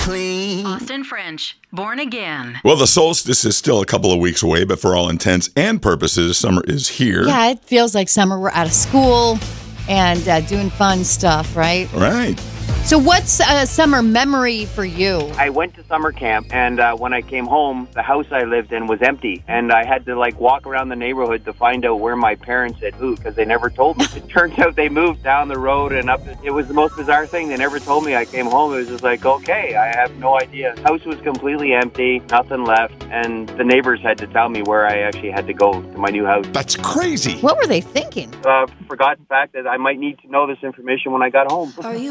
clean. Austin French, Born Again. Well, the solstice is still a couple of weeks away, but for all intents and purposes, summer is here. Yeah, it feels like summer. We're out of school and doing fun stuff, right? Right. So what's a summer memory for you? I went to summer camp, and when I came home, the house I lived in was empty, and I had to walk around the neighborhood to find out where my parents had moved because they never told me. It turns out they moved down the road and up. It was the most bizarre thing. They never told me. I came home. It was just okay, I have no idea. The house was completely empty, nothing left, and the neighbors had to tell me where I actually had to go to my new house. That's crazy. What were they thinking? Forgot the fact that I might need to know this information when I got home. Are you